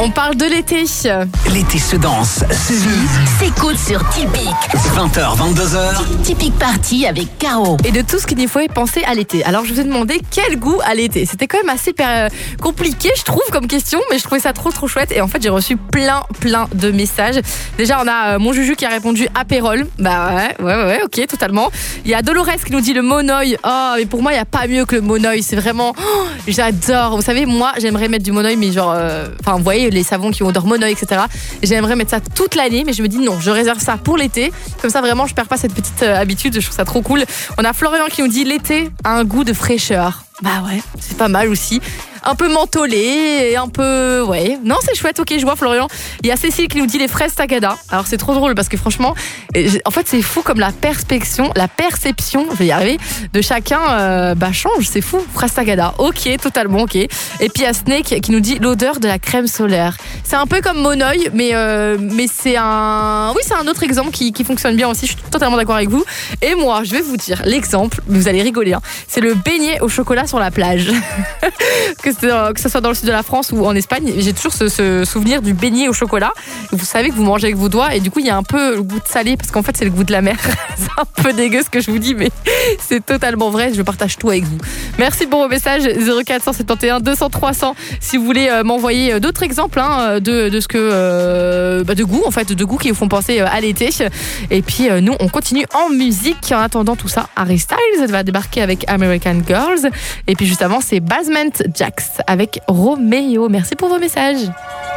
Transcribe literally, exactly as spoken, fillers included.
On parle de l'été. L'été se danse, se vit, s'écoute sur Typique. vingt heures, vingt-deux heures. Typique Party avec Caro. Et de tout ce qu'il nous faut penser à l'été. Alors je vous ai demandé quel goût à l'été. C'était quand même assez euh, compliqué, je trouve, comme question, mais je trouvais ça trop trop chouette. Et en fait, j'ai reçu plein plein de messages. Déjà, on a euh, mon Juju qui a répondu apérole. Bah ouais, ouais, ouais, ok, totalement. Il y a Dolores qui nous dit le monoeil. Oh, mais pour moi, il n'y a pas mieux que le monoeil. C'est vraiment, oh, j'adore. Vous savez, moi, j'aimerais mettre du monoeil, mais genre, euh, enfin, vous voyez, les savons qui ont odeur monoeil, et cetera. J'aimerais mettre ça toute l'année, mais je me dis non, je réserve ça pour l'été. Comme ça, vraiment, je perds pas cette petite euh, habitude. Je trouve ça trop cool. On a Florian qui nous dit l'été a un goût de fraîcheur. Bah ouais, c'est pas mal aussi. Un peu mentholé et un peu... Ouais, non, c'est chouette, ok, je vois Florian. Il y a Cécile qui nous dit les fraises tagada. Alors c'est trop drôle parce que franchement, en fait c'est fou comme la perception, la perception, je vais y arriver, de chacun euh, bah, change, c'est fou. Fraises tagada, ok, totalement ok. Et puis il y a Snake qui nous dit l'odeur de la crème solaire. C'est un peu comme monoeil, mais, euh, mais c'est un... Oui, c'est un autre exemple qui, qui fonctionne bien aussi, je suis totalement d'accord avec vous. Et moi, je vais vous dire l'exemple, vous allez rigoler, hein. C'est le beignet au chocolat sur la plage. que, que ce soit dans le sud de la France ou en Espagne, j'ai toujours ce, ce souvenir du beignet au chocolat. Vous savez que vous mangez avec vos doigts et du coup il y a un peu le goût de salé parce qu'en fait c'est le goût de la mer. C'est un peu dégueu ce que je vous dis, mais c'est totalement vrai. Je partage tout avec vous. Merci pour vos messages. Zéro quatre sept un deux cents trois cents si vous voulez euh, m'envoyer d'autres exemples hein, de, de ce que euh, bah, de goût en fait, de goût qui vous font penser à l'été. Et puis euh, nous on continue en musique. En attendant tout ça, Harry Styles va débarquer avec American Girls. Et puis juste avant c'est Basement Jaxx avec Roméo. Merci pour vos messages.